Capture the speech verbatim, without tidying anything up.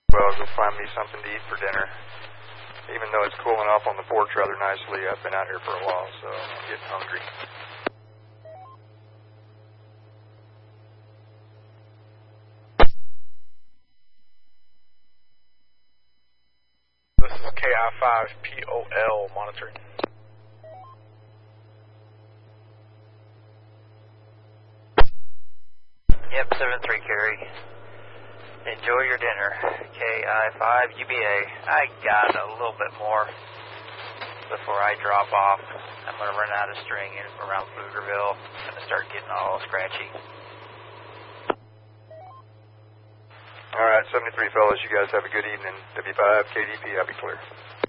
Well, go find me something to eat for dinner. Even though it's cooling off on the porch rather nicely, I've been out here for a while, so I'm getting hungry. This is K I five P O L monitoring. Yep, seven three carry. Enjoy your dinner. K I five U B A. I got a little bit more before I drop off. I'm going to run out of string in around Pflugerville. I'm going to start getting all scratchy. All right, seventy-three fellas, you guys have a good evening. W five K D P, I'll be clear.